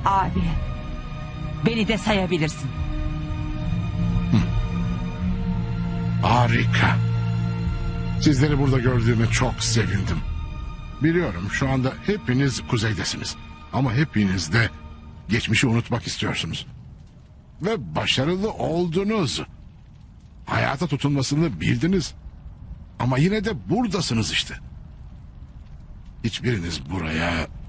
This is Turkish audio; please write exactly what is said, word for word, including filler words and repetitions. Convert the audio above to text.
Abi, beni de sayabilirsin. Harika. Sizleri burada gördüğüme çok sevindim. Biliyorum şu anda hepiniz kuzeydesiniz. Ama hepiniz de geçmişi unutmak istiyorsunuz. Ve başarılı oldunuz. Hayata tutunmasını bildiniz. Ama yine de buradasınız işte. Hiçbiriniz buraya